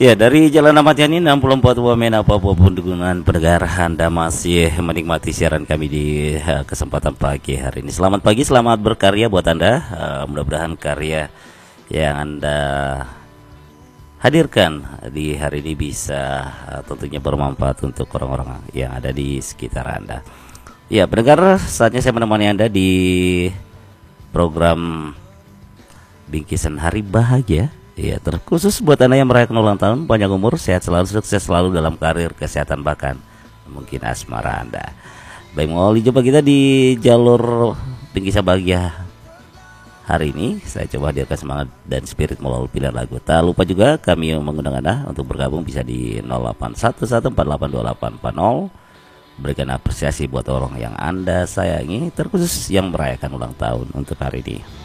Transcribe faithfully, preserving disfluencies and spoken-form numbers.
Ya, dari Jalan Ahmad Yani enam puluh empat Wamena Papua Pegunungan Pendengar, Anda masih menikmati siaran kami di uh, kesempatan pagi hari ini. Selamat pagi, selamat berkarya buat Anda. Uh, mudah-mudahan karya yang Anda hadirkan di hari ini bisa uh, tentunya bermanfaat untuk orang-orang yang ada di sekitar Anda. Ya, pendengar, saatnya saya menemani Anda di program Bingkisan Hari Bahagia. Iya, terkhusus buat Anda yang merayakan ulang tahun, panjang umur, sehat selalu, sukses selalu dalam karir, kesehatan, bahkan mungkin asmara Anda. Baik, mau dijumpa kita di jalur Bingkisan Bahagia hari ini. Saya coba hadirkan semangat dan spirit melalui pilihan lagu. Tak lupa juga kami mengundang Anda untuk bergabung bisa di nol delapan satu satu empat delapan dua delapan empat nol. Berikan apresiasi buat orang yang Anda sayangi, terkhusus yang merayakan ulang tahun untuk hari ini.